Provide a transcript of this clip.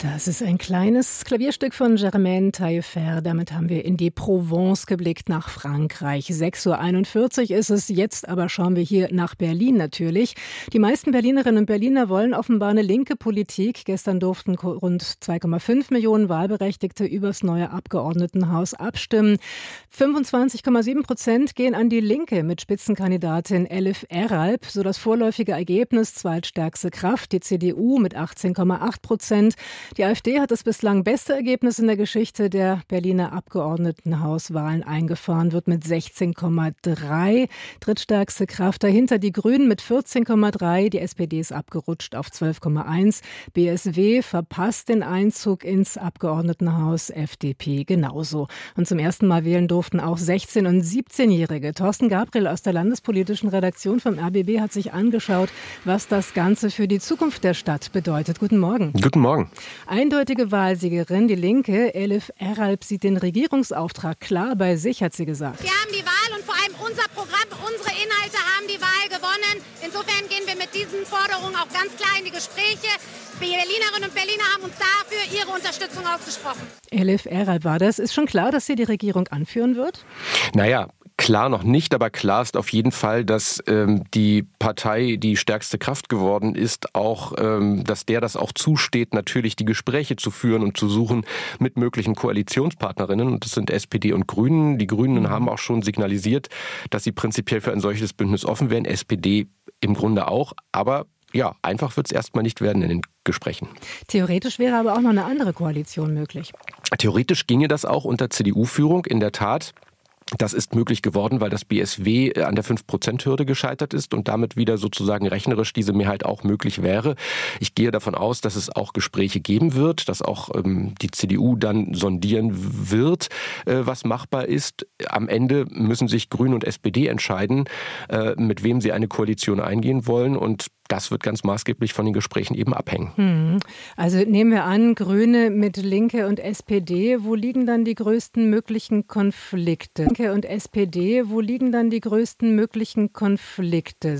Das ist ein kleines Klavierstück von Germaine Taillefer. Damit haben wir in die Provence geblickt, nach Frankreich. 6:41 Uhr ist es jetzt, aber schauen wir hier nach Berlin natürlich. Die meisten Berlinerinnen und Berliner wollen offenbar eine linke Politik. Gestern durften rund 2,5 Millionen Wahlberechtigte übers neue Abgeordnetenhaus abstimmen. 25,7% gehen an die Linke mit Spitzenkandidatin Elif Eralp. So das vorläufige Ergebnis, zweitstärkste Kraft, die CDU mit 18,8%. Die AfD hat das bislang beste Ergebnis in der Geschichte der Berliner Abgeordnetenhauswahlen eingefahren, wird mit 16,3 drittstärkste Kraft. Dahinter die Grünen mit 14,3, die SPD ist abgerutscht auf 12,1. BSW verpasst den Einzug ins Abgeordnetenhaus, FDP genauso. Und zum ersten Mal wählen durften auch 16- und 17-Jährige. Thorsten Gabriel aus der landespolitischen Redaktion vom RBB hat sich angeschaut, was das Ganze für die Zukunft der Stadt bedeutet. Guten Morgen. Guten Morgen. Eindeutige Wahlsiegerin, die Linke, Elif Eralp, sieht den Regierungsauftrag klar bei sich, hat sie gesagt. Wir haben die Wahl und vor allem unser Programm, unsere Inhalte haben die Wahl gewonnen. Insofern gehen wir mit diesen Forderungen auch ganz klar in die Gespräche. Die Berlinerinnen und Berliner haben uns dafür ihre Unterstützung ausgesprochen. Elif Eralp war das. Ist schon klar, dass sie die Regierung anführen wird? Naja, klar noch nicht, aber klar ist auf jeden Fall, dass die Partei die stärkste Kraft geworden ist, auch dass der das auch zusteht, natürlich die Gespräche zu führen und zu suchen mit möglichen Koalitionspartnerinnen. Und das sind SPD und Grünen. Die Grünen haben auch schon signalisiert, dass sie prinzipiell für ein solches Bündnis offen wären. SPD im Grunde auch, aber ja, einfach wird es erstmal nicht werden in den Gesprächen. Theoretisch wäre aber auch noch eine andere Koalition möglich. Theoretisch ginge das auch unter CDU-Führung, in der Tat. Das ist möglich geworden, weil das BSW an der 5%-Hürde gescheitert ist und damit wieder sozusagen rechnerisch diese Mehrheit auch möglich wäre. Ich gehe davon aus, dass es auch Gespräche geben wird, dass auch die CDU dann sondieren wird, was machbar ist. Am Ende müssen sich Grüne und SPD entscheiden, mit wem sie eine Koalition eingehen wollen, und das wird ganz maßgeblich von den Gesprächen eben abhängen. Also nehmen wir an, Grüne mit Linke und SPD, wo liegen dann die größten möglichen Konflikte? Linke und SPD, wo liegen dann die größten möglichen Konflikte?